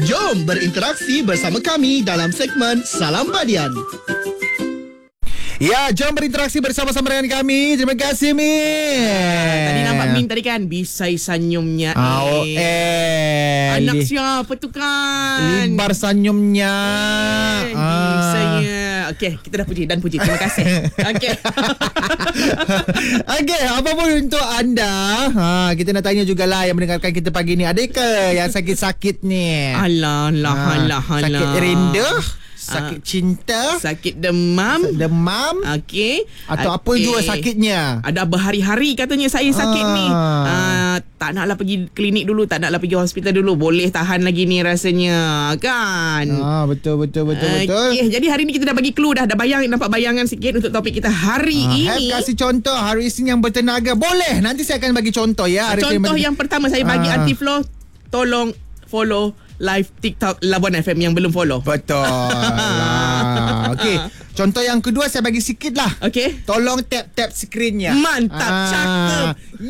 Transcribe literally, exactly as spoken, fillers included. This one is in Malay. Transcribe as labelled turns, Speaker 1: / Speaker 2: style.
Speaker 1: Jom berinteraksi bersama kami dalam segmen Salam Badian.
Speaker 2: Ya, jom berinteraksi bersama-sama dengan kami. Terima kasih, Min.
Speaker 3: Tadi nampak Min tadi kan, bisai senyumnya.
Speaker 2: Oh, eh.
Speaker 3: Anak siapa tu kan?
Speaker 2: Libar senyumnya.
Speaker 3: Eh, bisanya. Okey, kita dah puji dan puji. Terima kasih. Okey.
Speaker 2: Okey, apa pun untuk anda. Ha, kita nak tanya jugalah yang mendengarkan kita pagi ni. Adakah yang sakit-sakit ni?
Speaker 3: Alah, alah,
Speaker 2: Ha,
Speaker 3: alah, alah.
Speaker 2: sakit rendah, sakit
Speaker 3: Ah,
Speaker 2: cinta,
Speaker 3: sakit demam.
Speaker 2: demam,
Speaker 3: Okey.
Speaker 2: atau apa
Speaker 3: Okey.
Speaker 2: jua sakitnya.
Speaker 3: Ada berhari-hari katanya saya sakit
Speaker 2: Ah.
Speaker 3: ni. Ah, tak naklah pergi klinik dulu, tak naklah pergi hospital dulu. Boleh tahan lagi ni rasanya, kan?
Speaker 2: Ah, betul betul betul betul.
Speaker 3: Okey, jadi hari ni kita dah bagi clue dah. Dah bayang, nampak bayangan sikit untuk topik kita hari
Speaker 2: Ah,
Speaker 3: ini.
Speaker 2: Have kasih contoh hari Isnin yang bertenaga. Boleh, nanti saya akan bagi contoh ya. Hari
Speaker 3: Contoh
Speaker 2: Isnin
Speaker 3: yang pertama saya bagi
Speaker 2: Ah.
Speaker 3: anti flow, tolong follow live TikTok Labuan F M yang belum follow.
Speaker 2: Betul lah. Okey, contoh yang kedua saya bagi sikit lah.
Speaker 3: Okey.
Speaker 2: Tolong tap-tap skrinnya.
Speaker 3: Mantap,
Speaker 2: Ah.
Speaker 3: cakep.